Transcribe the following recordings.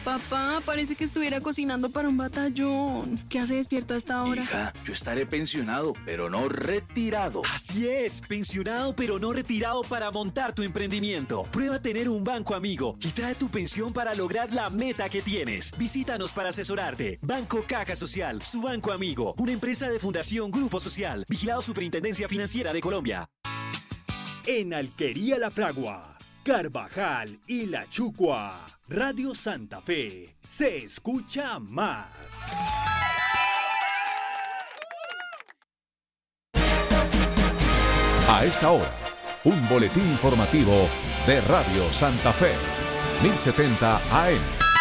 Papá, parece que estuviera cocinando para un batallón. ¿Qué hace despierta a esta hora? Hija, yo estaré pensionado, pero no retirado. Así es, pensionado pero no retirado para montar tu emprendimiento. Prueba tener un banco amigo y trae tu pensión para lograr la meta que tienes. Visítanos para asesorarte. Banco Caja Social, su banco amigo. Una empresa de Fundación Grupo Social. Vigilado Superintendencia Financiera de Colombia. En Alquería La Fragua, Carvajal y La Chucua, Radio Santa Fe, se escucha más. A esta hora, un boletín informativo de Radio Santa Fe, 1070 AM.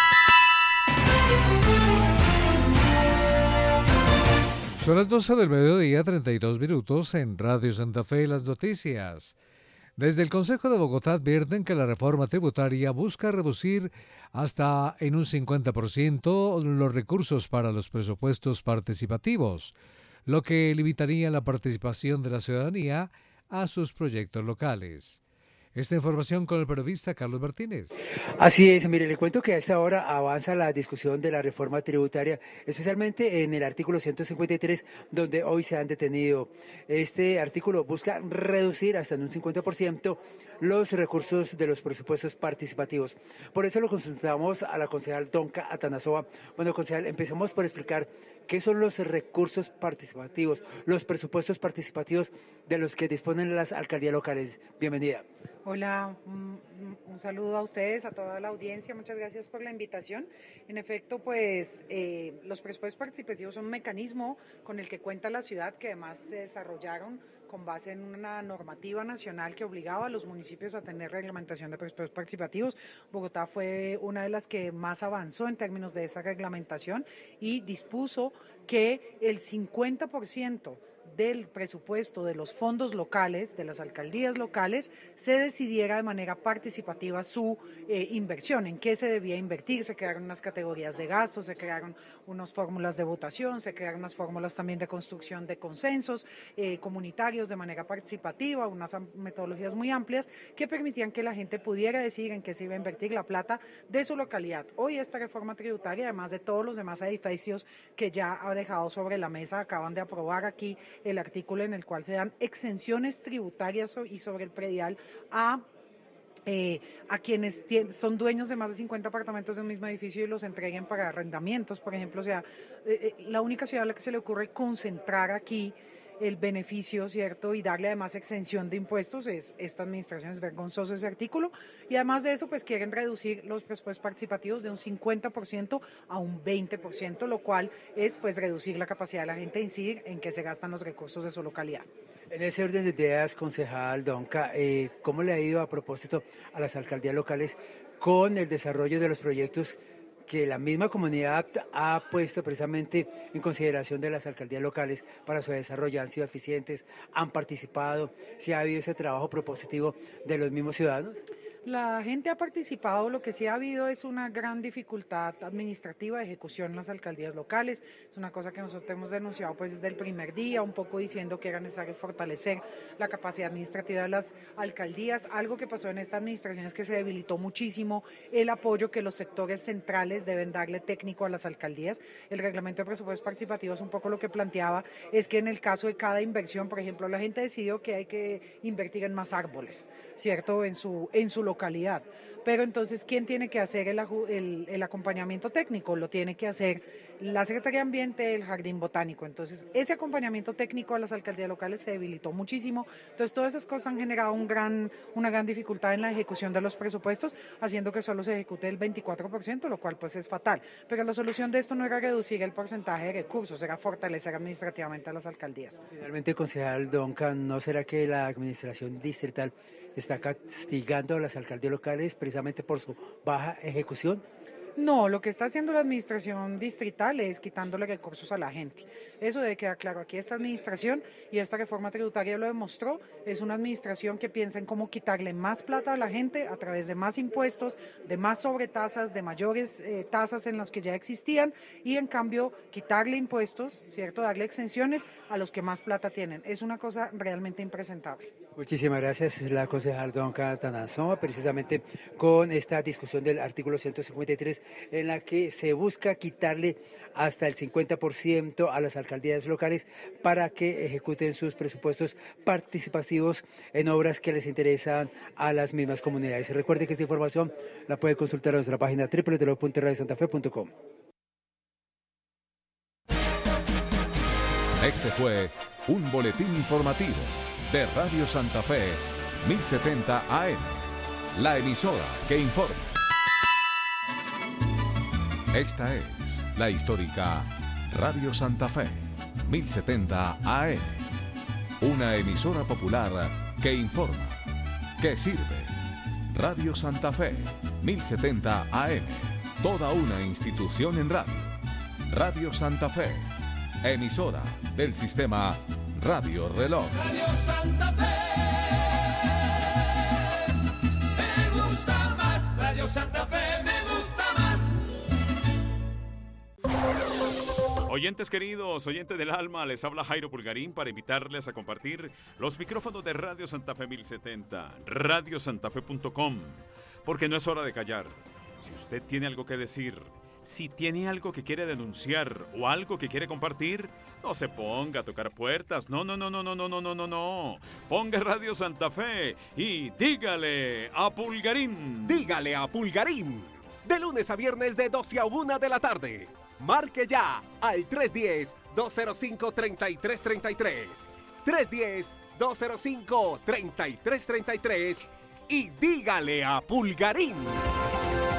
Son las 12 del mediodía, 32 minutos en Radio Santa Fe, las noticias. Desde el Consejo de Bogotá advierten que la reforma tributaria busca reducir hasta en un 50% los recursos para los presupuestos participativos, lo que limitaría la participación de la ciudadanía a sus proyectos locales. Esta información con el periodista Carlos Martínez. Así es, mire, le cuento que a esta hora avanza la discusión de la reforma tributaria, especialmente en el artículo 153, donde hoy se han detenido. Este artículo busca reducir hasta en un 50% los recursos de los presupuestos participativos. Por eso lo consultamos a la concejal Donka Atanasova. Bueno, concejal, empecemos por explicar qué son los recursos participativos, los presupuestos participativos de los que disponen las alcaldías locales. Bienvenida. Hola, un saludo a ustedes, a toda la audiencia, muchas gracias por la invitación. En efecto, pues los presupuestos participativos son un mecanismo con el que cuenta la ciudad, que además se desarrollaron con base en una normativa nacional que obligaba a los municipios a tener reglamentación de presupuestos participativos. Bogotá fue una de las que más avanzó en términos de esa reglamentación y dispuso que el 50% del presupuesto de los fondos locales, de las alcaldías locales, se decidiera de manera participativa su inversión, en qué se debía invertir. Se crearon unas categorías de gastos, se crearon unas fórmulas de votación, se crearon unas fórmulas también de construcción de consensos comunitarios de manera participativa, unas metodologías muy amplias que permitían que la gente pudiera decidir en qué se iba a invertir la plata de su localidad. Hoy esta reforma tributaria, además de todos los demás edificios que ya ha dejado sobre la mesa, acaban de aprobar aquí el artículo en el cual se dan exenciones tributarias y sobre el predial a quienes son dueños de más de 50 apartamentos de un mismo edificio y los entreguen para arrendamientos, por ejemplo. O sea, la única ciudad a la que se le ocurre concentrar aquí el beneficio, ¿cierto? Y darle además exención de impuestos es esta administración. Es vergonzoso ese artículo. Y además de eso, pues quieren reducir los presupuestos participativos de un 50% a un 20%, lo cual es pues reducir la capacidad de la gente de incidir en que se gastan los recursos de su localidad. En ese orden de ideas, concejal Donka, ¿cómo le ha ido a propósito a las alcaldías locales con el desarrollo de los proyectos que la misma comunidad ha puesto precisamente en consideración de las alcaldías locales para su desarrollo? ¿Han sido eficientes? ¿Han participado? ¿Si ha habido ese trabajo propositivo de los mismos ciudadanos? La gente ha participado, lo que sí ha habido es una gran dificultad administrativa de ejecución en las alcaldías locales. Es una cosa que nosotros hemos denunciado pues desde el primer día, un poco diciendo que era necesario fortalecer la capacidad administrativa de las alcaldías. Algo que pasó en esta administración es que se debilitó muchísimo el apoyo que los sectores centrales deben darle técnico a las alcaldías. El reglamento de presupuestos participativos un poco lo que planteaba es que en el caso de cada inversión, por ejemplo, la gente decidió que hay que invertir en más árboles, ¿cierto? En su localidad. Pero entonces, ¿quién tiene que hacer el acompañamiento técnico? Lo tiene que hacer la Secretaría de Ambiente, el Jardín Botánico. Entonces, ese acompañamiento técnico a las alcaldías locales se debilitó muchísimo. Entonces, todas esas cosas han generado una gran dificultad en la ejecución de los presupuestos, haciendo que solo se ejecute el 24%, lo cual pues es fatal. Pero la solución de esto no era reducir el porcentaje de recursos, era fortalecer administrativamente a las alcaldías. Finalmente, concejal Donka, ¿no será que la administración distrital está castigando a las alcaldías locales precisamente por su baja ejecución? No, lo que está haciendo la administración distrital es quitándole recursos a la gente. Eso debe quedar claro. Aquí esta administración y esta reforma tributaria lo demostró. Es una administración que piensa en cómo quitarle más plata a la gente a través de más impuestos, de más sobretasas, de mayores tasas en las que ya existían y en cambio quitarle impuestos, ¿cierto? Darle exenciones a los que más plata tienen. Es una cosa realmente impresentable. Muchísimas gracias, la concejal Donka Atanasova, precisamente con esta discusión del artículo 153 locales, en la que se busca quitarle hasta el 50% a las alcaldías locales para que ejecuten sus presupuestos participativos en obras que les interesan a las mismas comunidades. Recuerde que esta información la puede consultar en nuestra página www.radiosantafe.com. Este fue un boletín informativo de Radio Santa Fe 1070 AM, la emisora que informa. Esta es la histórica Radio Santa Fe 1070 AM, una emisora popular que informa, que sirve. Radio Santa Fe 1070 AM, toda una institución en radio. Radio Santa Fe, emisora del sistema Radio Reloj. Radio Santa Fe, me gusta más. Radio Santa Fe, me gusta más. Oyentes queridos, oyentes del alma, les habla Jairo Pulgarín para invitarles a compartir los micrófonos de Radio Santa Fe 1070, radiosantafe.com, porque no es hora de callar. Si usted tiene algo que decir, si tiene algo que quiere denunciar o algo que quiere compartir, no se ponga a tocar puertas. No. Ponga Radio Santa Fe y dígale a Pulgarín. Dígale a Pulgarín. De lunes a viernes de 12 a 1 de la tarde. Marque ya al 310-205-3333. 310-205-3333. Y dígale a Pulgarín.